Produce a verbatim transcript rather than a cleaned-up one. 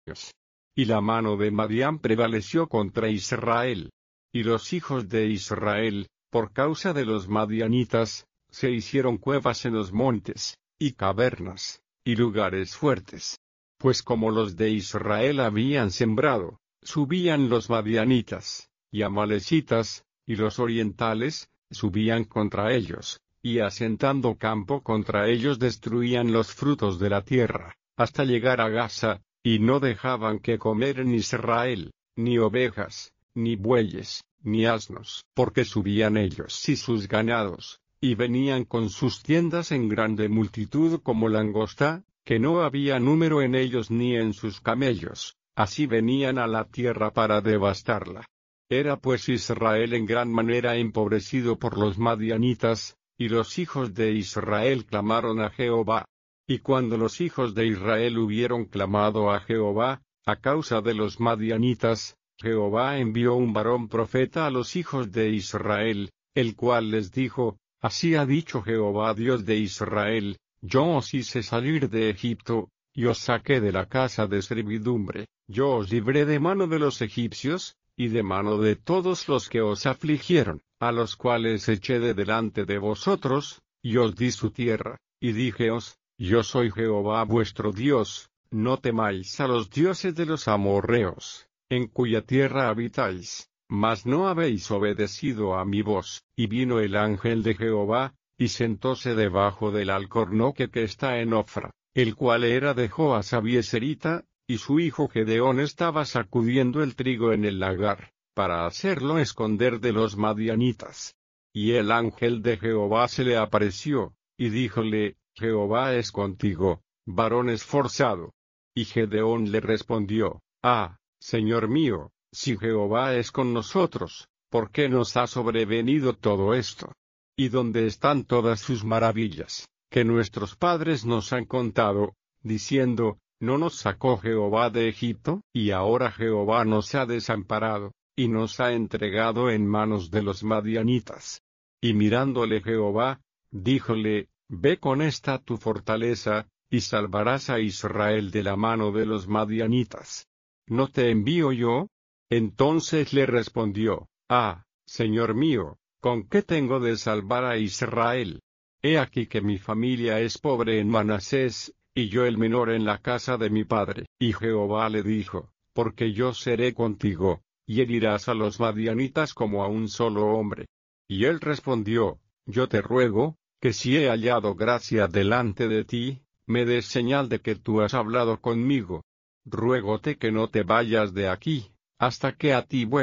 Y la mano de Madián prevaleció contra Israel. Y los hijos de Israel, por causa de los madianitas, se hicieron cuevas en los montes, y cavernas, y lugares fuertes. Pues como los de Israel habían sembrado, subían los madianitas, y amalecitas, y los orientales, subían contra ellos, y asentando campo contra ellos destruían los frutos de la tierra, hasta llegar a Gaza, y no dejaban que comer en Israel, ni ovejas, ni bueyes, ni asnos, porque subían ellos y sus ganados, y venían con sus tiendas en grande multitud como langosta, que no había número en ellos ni en sus camellos, así venían a la tierra para devastarla. Era pues Israel en gran manera empobrecido por los madianitas, y los hijos de Israel clamaron a Jehová. Y cuando los hijos de Israel hubieron clamado a Jehová, a causa de los madianitas, Jehová envió un varón profeta a los hijos de Israel, el cual les dijo: Así ha dicho Jehová Dios de Israel, yo os hice salir de Egipto, y os saqué de la casa de servidumbre, yo os libré de mano de los egipcios, y de mano de todos los que os afligieron, a los cuales eché de delante de vosotros, y os di su tierra, y díjeos: Yo soy Jehová vuestro Dios, no temáis a los dioses de los amorreos, en cuya tierra habitáis, mas no habéis obedecido a mi voz. Y vino el ángel de Jehová, y sentóse debajo del alcornoque que está en Ofra, el cual era de Joas Abieserita, y su hijo Gedeón estaba sacudiendo el trigo en el lagar, para hacerlo esconder de los madianitas. Y el ángel de Jehová se le apareció, y díjole: Jehová es contigo, varón esforzado. Y Gedeón le respondió: Ah, Señor mío, si Jehová es con nosotros, ¿por qué nos ha sobrevenido todo esto? ¿Y dónde están todas sus maravillas, que nuestros padres nos han contado, diciendo: ¿No nos sacó Jehová de Egipto? Y ahora Jehová nos ha desamparado, y nos ha entregado en manos de los madianitas. Y mirándole Jehová, díjole: Ve con esta tu fortaleza, y salvarás a Israel de la mano de los madianitas. ¿No te envío yo? Entonces le respondió: Ah, Señor mío, ¿con qué tengo de salvar a Israel? He aquí que mi familia es pobre en Manasés, y yo el menor en la casa de mi padre. Y Jehová le dijo: Porque yo seré contigo, y herirás a los madianitas como a un solo hombre. Y él respondió: Yo te ruego, que si he hallado gracia delante de ti, me des señal de que tú has hablado conmigo. Ruégote que no te vayas de aquí, hasta que a ti